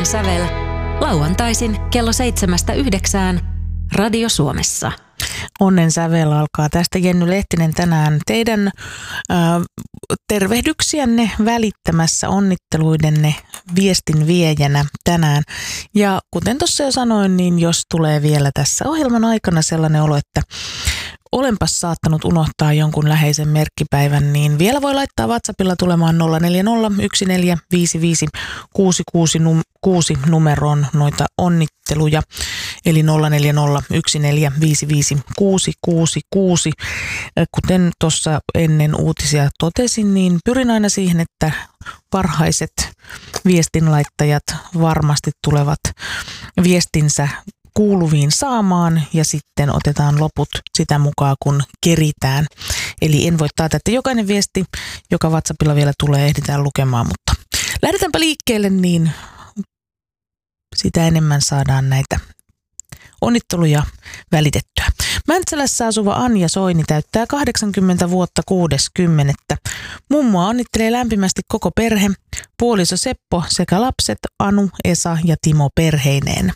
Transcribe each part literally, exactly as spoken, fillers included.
sävel. Lauantaisin kello seitsemästä yhdeksään Radio Suomessa. Onnen sävel alkaa tästä. Jenny Lehtinen tänään teidän äh, tervehdyksiänne välittämässä, onnitteluidenne viestin viejänä tänään. Ja kuten tuossa jo sanoin, niin jos tulee vielä tässä ohjelman aikana sellainen olo, että olenpas saattanut unohtaa jonkun läheisen merkkipäivän, niin vielä voi laittaa WhatsAppilla tulemaan nolla neljä nolla yksi neljä viisi viisi kuusi kuusi kuusi numeroon noita onnitteluja. Eli nolla neljä nolla yksi neljä viisi viisi kuusi kuusi kuusi. Kuten tuossa ennen uutisia totesin, niin pyrin aina siihen, että parhaiset viestinlaittajat varmasti tulevat viestinsä kuuluviin saamaan ja sitten otetaan loput sitä mukaan, kun keritään. Eli en voi taata, että jokainen viesti, joka WhatsAppilla vielä tulee, ehditään lukemaan, mutta lähdetäänpä liikkeelle, niin sitä enemmän saadaan näitä onnitteluja välitettyä. Mäntsälässä asuva Anja Soini täyttää kahdeksankymmentä vuotta kuudes kymmenettä. Mummoa onnittelee lämpimästi koko perhe, puoliso Seppo sekä lapset Anu, Esa ja Timo perheineen.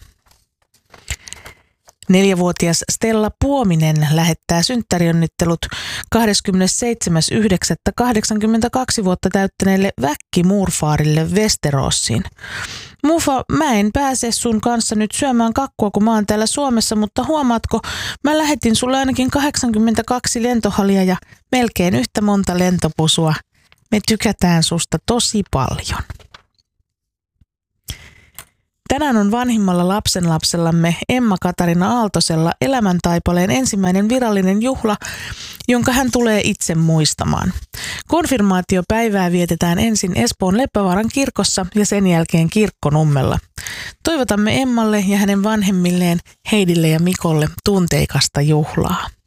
Neljävuotias Stella Puominen lähettää synttärionnittelut kahdeskymmenesseitsemäs yhdeksättä kahdeksankymmentäkaksi vuotta täyttäneelle Väkki Murfaarille Westerosiin. Mufa, mä en pääse sun kanssa nyt syömään kakkua, kun mä oon täällä Suomessa, mutta huomaatko, mä lähetin sulle ainakin kahdeksankymmentäkaksi lentohalia ja melkein yhtä monta lentopusua. Me tykätään susta tosi paljon. Tänään on vanhimmalla lapsenlapsellamme Emma-Katarina Aaltosella elämäntaipaleen ensimmäinen virallinen juhla, jonka hän tulee itse muistamaan. Konfirmaatiopäivää vietetään ensin Espoon Leppävaaran kirkossa ja sen jälkeen Kirkkonummella. Toivotamme Emmalle ja hänen vanhemmilleen Heidille ja Mikolle tunteikasta juhlaa.